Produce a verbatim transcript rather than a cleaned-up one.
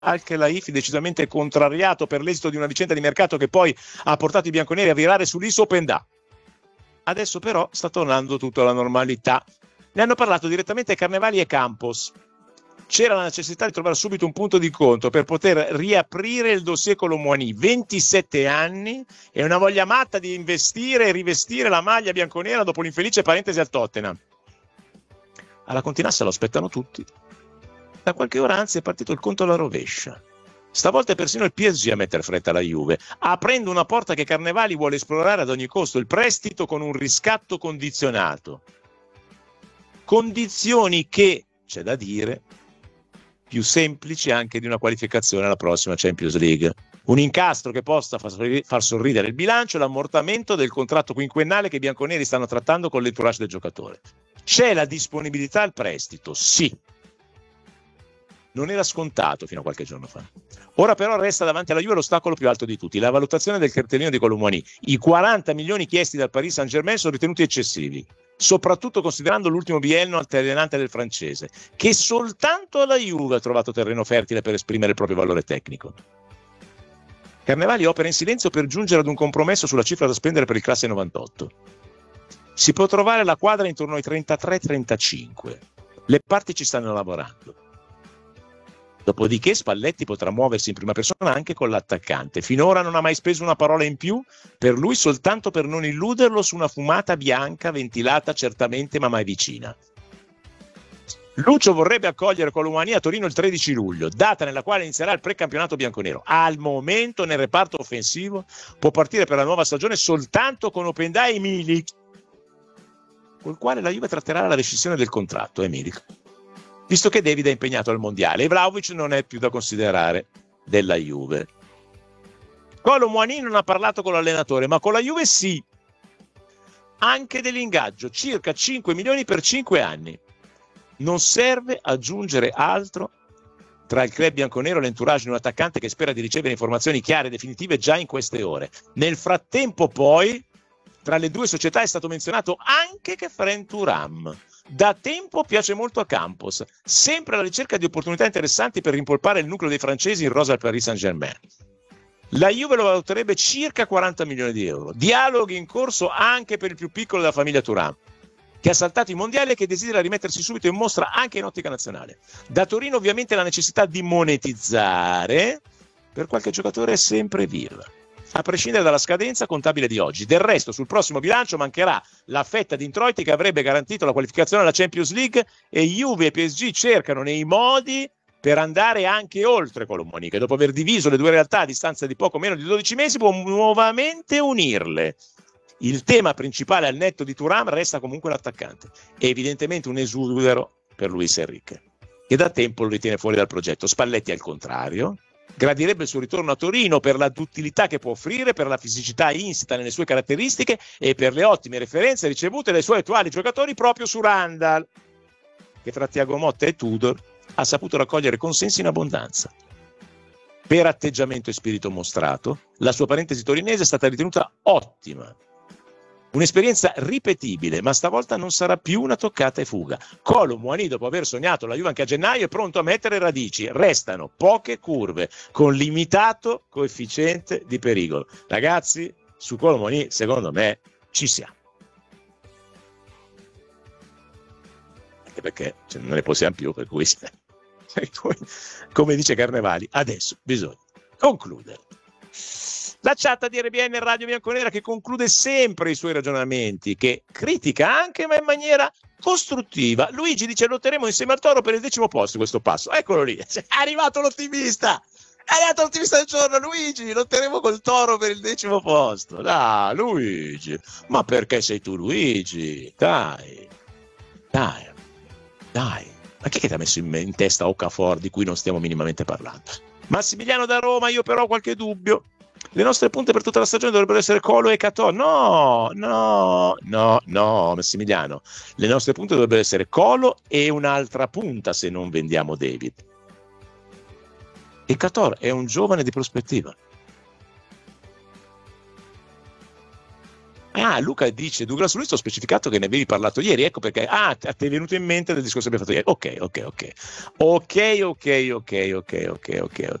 Al-Khelaifi, decisamente contrariato per l'esito di una vicenda di mercato che poi ha portato i bianconeri a virare sull'Iso Pendà. Adesso però sta tornando tutto alla normalità. Ne hanno parlato direttamente Carnevali e Campos. C'era la necessità di trovare subito un punto di conto per poter riaprire il dossier Colomouani. ventisette anni e una voglia matta di investire e rivestire la maglia bianconera dopo l'infelice parentesi al Tottenham. Alla Continassa lo aspettano tutti. Da qualche ora anzi è partito il conto alla rovescia. Stavolta è persino il P S G a mettere fretta alla Juve, aprendo una porta che Carnevali vuole esplorare ad ogni costo, il prestito con un riscatto condizionato. Condizioni che, c'è da dire, più semplici anche di una qualificazione alla prossima Champions League. Un incastro che possa far sorridere il bilancio e l'ammortamento del contratto quinquennale che i bianconeri stanno trattando con l'entourage del giocatore. C'è la disponibilità al prestito, sì. Non era scontato fino a qualche giorno fa. Ora però resta davanti alla Juve l'ostacolo più alto di tutti, la valutazione del cartellino di Colomouani. I quaranta milioni chiesti dal Paris Saint-Germain sono ritenuti eccessivi, soprattutto considerando l'ultimo biennio alternante del francese, che soltanto la Juve ha trovato terreno fertile per esprimere il proprio valore tecnico. Carnevali opera in silenzio per giungere ad un compromesso sulla cifra da spendere per il classe novantotto. Si può trovare la quadra intorno ai trentatré trentacinque. Le parti ci stanno lavorando. Dopodiché Spalletti potrà muoversi in prima persona anche con l'attaccante. Finora non ha mai speso una parola in più per lui, soltanto per non illuderlo su una fumata bianca ventilata certamente ma mai vicina. Lucio vorrebbe accogliere Colomouani a Torino il tredici luglio, data nella quale inizierà il precampionato bianconero. Al momento nel reparto offensivo può partire per la nuova stagione soltanto con Openda e Milik, col quale la Juve tratterà la rescissione del contratto, eh Milik, visto che David è impegnato al mondiale e Vlahovic non è più da considerare della Juve. Colomouani non ha parlato con l'allenatore, ma con la Juve sì, anche dell'ingaggio, circa cinque milioni per cinque anni. Non serve aggiungere altro tra il club bianconero e l'entourage di un attaccante che spera di ricevere informazioni chiare e definitive già in queste ore. Nel frattempo poi, tra le due società è stato menzionato anche Khéphren Thuram. Da tempo piace molto a Campos, sempre alla ricerca di opportunità interessanti per rimpolpare il nucleo dei francesi in rosa al Paris Saint-Germain. La Juve lo valuterebbe circa quaranta milioni di euro. Dialoghi in corso anche per il più piccolo della famiglia Thuram, che ha saltato i mondiali e che desidera rimettersi subito in mostra anche in ottica nazionale. Da Torino ovviamente la necessità di monetizzare per qualche giocatore è sempre viva, a prescindere dalla scadenza contabile di oggi. Del resto sul prossimo bilancio mancherà la fetta di introiti che avrebbe garantito la qualificazione alla Champions League e Juve e P S G cercano nei modi per andare anche oltre Colomouani, che dopo aver diviso le due realtà a distanza di poco meno di dodici mesi può nuovamente unirle. Il tema principale al netto di Thuram resta comunque l'attaccante, è evidentemente un esubero per Luis Enrique, che da tempo lo ritiene fuori dal progetto. Spalletti al contrario gradirebbe il suo ritorno a Torino per la duttilità che può offrire, per la fisicità insita nelle sue caratteristiche e per le ottime referenze ricevute dai suoi attuali giocatori proprio su Randall, che tra Thiago Motta e Tudor ha saputo raccogliere consensi in abbondanza. Per atteggiamento e spirito mostrato, la sua parentesi torinese è stata ritenuta ottima. Un'esperienza ripetibile, ma stavolta non sarà più una toccata e fuga. Colomouani, dopo aver sognato la Juve anche a gennaio, è pronto a mettere radici. Restano poche curve, con limitato coefficiente di pericolo. Ragazzi, su Colomouani, secondo me, ci siamo. Anche perché cioè, non ne possiamo più, per cui, come dice Carnevali, adesso bisogna concludere. La chat di R B N Radio Bianconera che conclude sempre i suoi ragionamenti, che critica anche ma in maniera costruttiva. Luigi dice: lotteremo insieme al Toro per il decimo posto questo passo. Eccolo lì, è arrivato l'ottimista, è arrivato l'ottimista del giorno. Luigi, lotteremo col Toro per il decimo posto. Dai Luigi, ma perché sei tu Luigi? Dai, dai, dai. Ma chi è che ti ha messo in, in testa Okafor di cui non stiamo minimamente parlando? Massimiliano da Roma, io però ho qualche dubbio. Le nostre punte per tutta la stagione dovrebbero essere Colo e Catò. No, no, no, no, Massimiliano. Le nostre punte dovrebbero essere Colo e un'altra punta se non vendiamo David. E Catò è un giovane di prospettiva. Ah, Ah, Luca dice, Douglas Luiz, ho specificato che ne avevi parlato ieri, ecco perché, ah, ti è venuto in mente del discorso che abbiamo fatto ieri. Ok, ok, ok. Ok, ok, ok, ok, ok, ok, ok,